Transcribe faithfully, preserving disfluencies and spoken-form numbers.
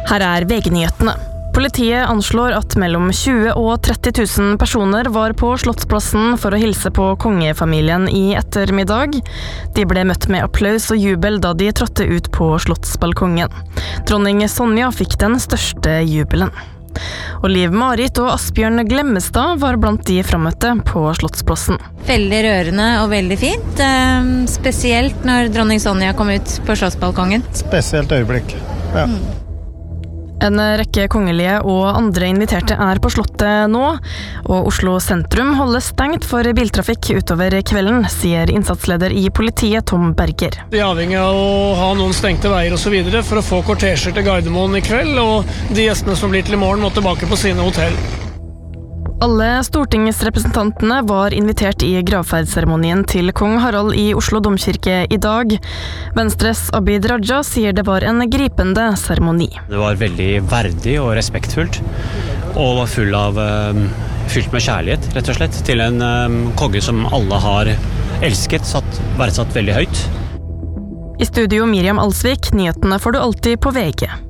Her er V G-nyhetene. Politiet anslår at mellom tjue og tretti tusen personer var på Slottsplassen for å hilse på kongefamilien i ettermiddag. De ble møtt med applaus og jubel da de trådte ut på slottsbalkongen. Dronning Sonja fikk den største jubelen. Og Liv Marit og Asbjørn Glemmestad var blant de fremmøtte på Slottsplassen. Veldig rørende og veldig fint, spesielt når dronning Sonja kom ut på slottsbalkongen. Spesielt øyeblikk, ja. Mm. En rekke kongelige og andre inviterte er på slottet nå, og Oslo sentrum holdes stengt for biltrafikk utover kvelden, sier innsatsleder i politiet Tom Berger. Vi er avhengig av å ha noen stengte veier og så videre for å få kortesjer til Gardermoen i kveld, og de gjestene som blir til i morgen må tilbake på sine hotell. Alle stortingsrepresentantene var invitert i gravferdsseremonien til kong Harald i Oslo domkirke i dag. Venstres Abid Raja sier det var en gripende seremoni. Det var veldig verdig og respektfullt, og var full av, fylt med kjærlighet, rett og slett, til en konge som alle har elsket, satt, verdsatt veldig høyt. I studio Miriam Alsvik, nyhetene får du alltid på V G.